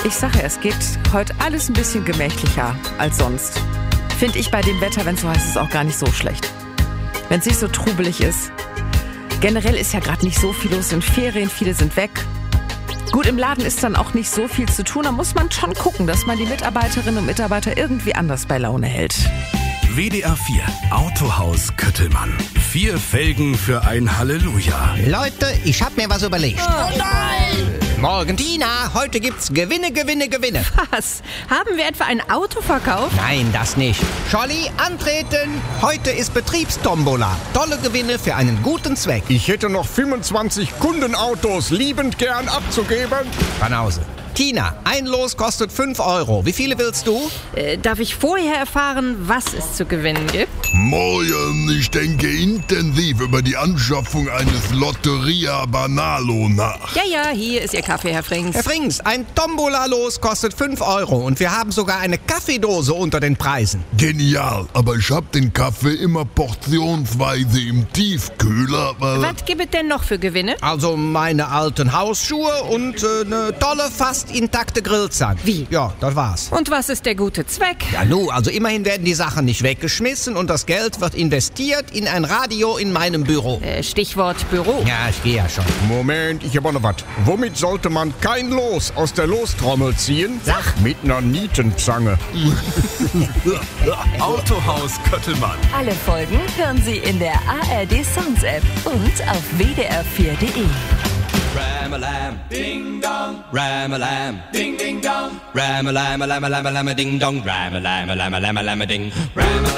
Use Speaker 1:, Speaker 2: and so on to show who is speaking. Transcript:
Speaker 1: Ich sage, es geht heute alles ein bisschen gemächlicher als sonst. Finde ich bei dem Wetter, wenn es so heiß ist, auch gar nicht so schlecht. Wenn es nicht so trubelig ist. Generell ist ja gerade nicht so viel los in Ferien, viele sind weg. Gut, im Laden ist dann auch nicht so viel zu tun. Da muss man schon gucken, dass man die Mitarbeiterinnen und Mitarbeiter irgendwie anders bei Laune hält.
Speaker 2: WDR 4 Autohaus Köttelmann. 4 Felgen für ein Halleluja.
Speaker 3: Leute, ich hab mir was überlegt.
Speaker 4: Oh nein!
Speaker 3: Morgen, Tina, heute gibt's Gewinne.
Speaker 4: Was? Haben wir etwa ein Auto verkauft?
Speaker 3: Nein, das nicht. Scholli, antreten. Heute ist Betriebstombola. Tolle Gewinne für einen guten Zweck.
Speaker 5: Ich hätte noch 25 Kundenautos liebend gern abzugeben.
Speaker 3: Banause. Tina, ein Los kostet 5 €. Wie viele willst du?
Speaker 4: Darf ich vorher erfahren, was es zu gewinnen gibt?
Speaker 6: Morgen, ich denke intensiv über die Anschaffung eines Lotteria Banalo nach.
Speaker 4: Ja, hier ist Ihr Kaffee, Herr Frings.
Speaker 3: Herr Frings, ein Tombola-Los kostet 5 € und wir haben sogar eine Kaffeedose unter den Preisen.
Speaker 6: Genial, aber ich hab den Kaffee immer portionsweise im Tiefkühler.
Speaker 4: Was gibt es denn noch für Gewinne?
Speaker 3: Also meine alten Hausschuhe und eine tolle, fast intakte Grillzange.
Speaker 4: Wie?
Speaker 3: Ja, das war's.
Speaker 4: Und was ist der gute Zweck?
Speaker 3: Ja, also immerhin werden die Sachen nicht weggeschmissen und das Geld wird investiert in ein Radio in meinem Büro.
Speaker 4: Stichwort Büro.
Speaker 3: Ja, ich gehe ja schon.
Speaker 5: Moment, ich hab auch noch was. Womit sollte man kein Los aus der Lostrommel ziehen?
Speaker 3: Sag.
Speaker 5: Mit einer Nietenzange.
Speaker 2: Autohaus Köttelmann.
Speaker 7: Alle Folgen hören Sie in der ARD Sounds App und auf wdr4.de.
Speaker 8: Ram-a-lam, ding dong, ram-a-lam, ding ding dong, ram-a-lam, lam-a-lam, lam-a-ding dong, ram-a-lam, lam-a-lam, lam-a-ding, ram-a-lam.